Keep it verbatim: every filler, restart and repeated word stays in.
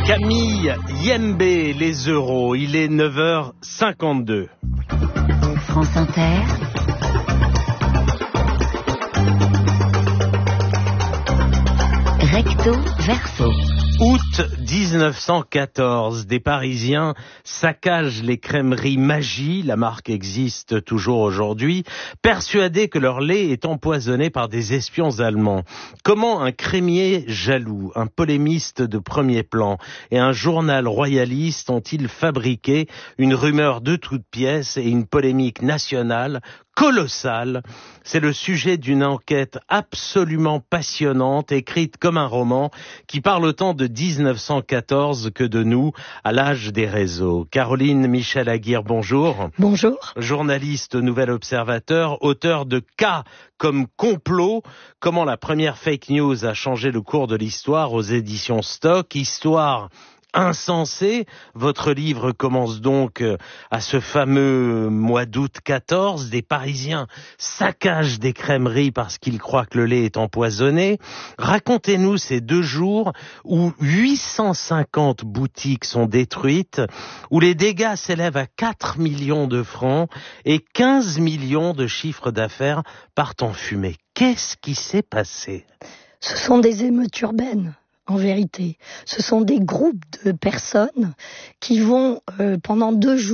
Camille Yembe, les euros, il est neuf heures cinquante-deux. France Inter. Recto verso. Août dix-neuf cent quatorze, des Parisiens saccagent les crèmeries Magie, la marque existe toujours aujourd'hui, persuadés que leur lait est empoisonné par des espions allemands. Comment un crémier jaloux, un polémiste de premier plan et un journal royaliste ont-ils fabriqué une rumeur de toutes pièces et une polémique nationale colossale? C'est le sujet d'une enquête absolument passionnante, écrite comme un roman, qui parle autant de dix-neuf cent quatorze que de nous, à l'âge des réseaux. Caroline Michel-Aguirre, bonjour. Bonjour. Journaliste au Nouvel Observateur, auteur de K comme complot, comment la première fake news a changé le cours de l'histoire aux éditions Stock, histoire insensé. Votre livre commence donc à ce fameux mois d'août quatorze. Des Parisiens saccagent des crèmeries parce qu'ils croient que le lait est empoisonné. Racontez-nous ces deux jours où huit cent cinquante boutiques sont détruites, où les dégâts s'élèvent à quatre millions de francs et quinze millions de chiffres d'affaires partent en fumée. Qu'est-ce qui s'est passé? Ce sont des émeutes urbaines. En vérité, ce sont des groupes de personnes qui vont euh, pendant deux jours